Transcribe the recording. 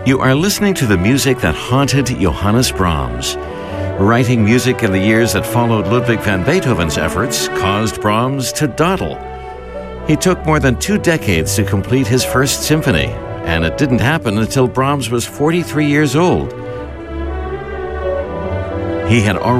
You are listening to the music that haunted Johannes Brahms. Writing music in the years that followed Ludwig van Beethoven's efforts caused Brahms to dawdle. He took more than 2 decades to complete his first symphony, and it didn't happen until Brahms was 43 years old. He had already